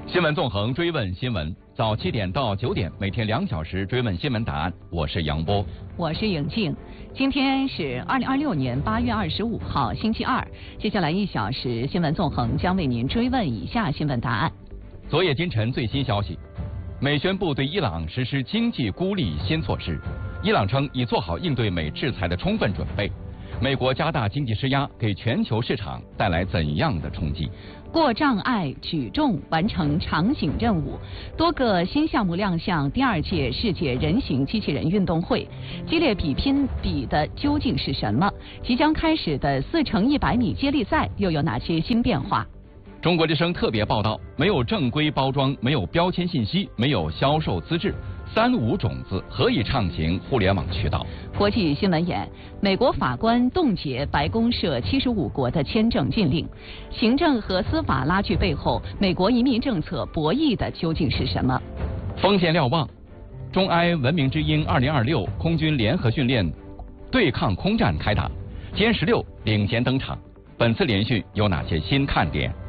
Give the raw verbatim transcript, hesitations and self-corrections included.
新闻纵横，追问新闻，早七点到九点，每天两小时追问新闻答案。我是杨波， 我是颖静。今天是二零二六年八月二十五号，星期二。接下来一小时，新闻纵横将为您追问以下新闻答案。 昨夜今晨最新消息，美宣布对伊朗实施经济孤立新措施，伊朗称已做好应对美制裁的充分准备。美国加大经济施压，给全球市场带来怎样的冲击？ 过障碍举重完成场景任务，多个新项目亮相第二届世界人形机器人运动会。激烈比拼比的究竟是什么？即将开始的四乘一百米接力赛又有哪些新变化？ 中国之声特别报道：没有正规包装，没有标签信息，没有销售资质，三无种子何以畅行互联网渠道？ 国际新闻眼：美国法官冻结白宫涉七十五国的签证禁令。行政和司法拉锯背后，美国移民政策博弈的究竟是什么？ 锋线瞭望：中埃文明之鹰二零二六空军联合训练对抗空战开打，歼十六领衔登场。本次联训有哪些新看点？